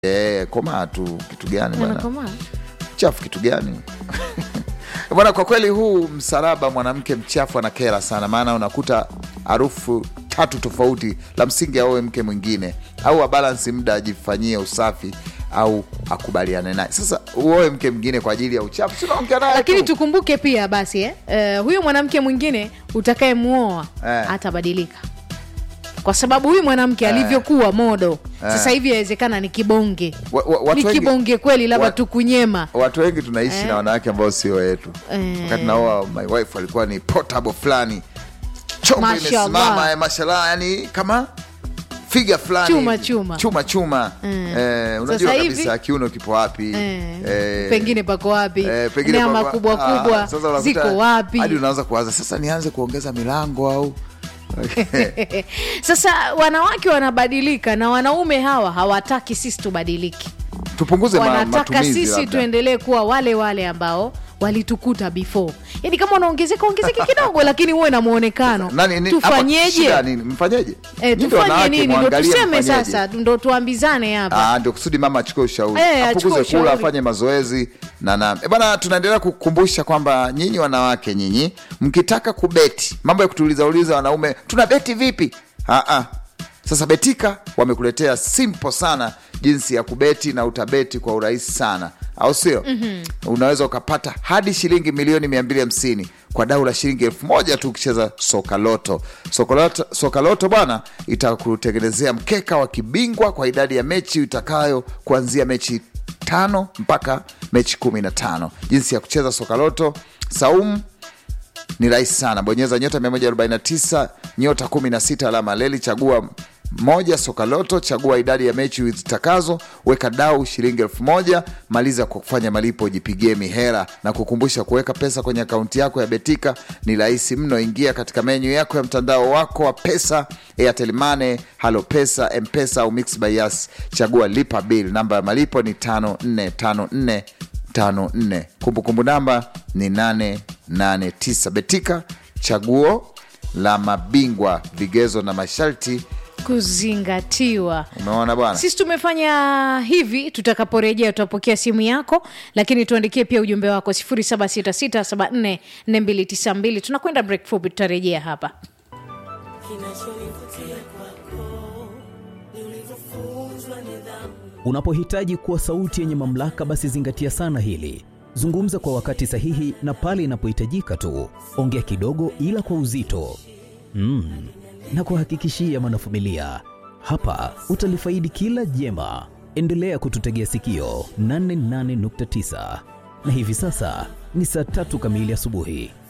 Komaa tu kitu gani bwana? Komaa. Chafu kitu gani? Bwana, kwa kweli huu msalaba mwanamke mchafu anakera sana, maana unakuta harufu 3 tofauti. La msingi aoe mke mwingine au abalance muda ajifanyie usafi au akubaliane naye. Sasa uoe mke mwingine kwa ajili ya uchafu, sio ongea naye. Lakini tukumbuke pia basi huyo mwanamke mwingine utakayemuoa atabadilika. Kwa sababu huyu mwanamke alivyokuwa modo sasa hivi inawezekana ni kibonge. Ni kibonge kweli, labda tukunyema. Watu wengi tunaishi na wanawake ambao sio wetu. Wakati naoa my wife alikuwa ni portable fulani. Chombo imesimama mashallah, yani kama figa fulani chuma. Unajua kabisa kiuno kipo wapi, pengine pako wapi, nyama kubwa ziko wapi. Hadi unaanza kuwaza sasa nianze kuongeza milango au Sasa wanawake wanabadilika na wanaume hawa hawataki sisi tubadilike. Tupunguze matumizi. Wanataka sisi tuendelee kuwa wale ambao walitukuta before. Yaani kama unaongezeka kidogo lakini uwe na muonekano. Tufanyeje? Mfanyeje? Tufanye nini? Ndio tuseme sasa, ndio tuambizane hapa. Ndio kusudi mama achukue ushauri. Apunguze kula, afanye mazoezi na bwana, tunaendelea kukukumbusha kwamba nyinyi wanawake, nyinyi mkitaka kubeti, mambo ya kutuuliza wanaume, tunabeti vipi? Sasa Betika wamekuletea simple sana jinsi ya kubeti, na utabeti kwa urahisi sana, au sio? Unaweza ukapata hadi shilingi milioni 250 kwa dau la shilingi 1000 tu ukicheza Soka Loto bwana, itakutengenezea mkeka wa kibingwa kwa idadi ya mechi itakayo kuanzia mechi 5 mpaka mechi 15. Jinsi ya kucheza Soka Loto Saumu ni rahisi sana. Bonyeza nyota 149 nyota 16 alama leli, chagua moja Soka Loto, chagua idadi ya mechi zitakazo, weka dau shilingi 1000, maliza kwa kufanya malipo, jipigie mihera. Na kukumbusha kuweka pesa kwenye akaunti yako ya Betika ni rahisi mno. Ingia katika menu yako ya mtandao wako wa pesa, Airtel Money, Halo Pesa, M-Pesa au Mix by Yas, chagua lipa bill. Namba ya malipo ni 545454. Kumbukumbu namba ni 889. Betika, chaguo la mabingwa, vigezo na masharti kuzingatiwa. Umeona bwana? Sisi tumefanya hivi. Tutakaporejea tutapokea simu yako, lakini tuandikie pia ujumbe wako 0766744292. Tunakwenda break fupi, tutarejea hapa. Unapohitaji kuwa sauti yenye mamlaka, basi zingatia sana hili. Zungumza kwa wakati sahihi na pale inapohitajika tu. Ongea kidogo ila kwa uzito. Na kuhakikishia mwanafamilia, hapa utalifaidi kila jema. Endelea kututegea sikio 88.9. Na hivi sasa ni saa 3 kamili asubuhi.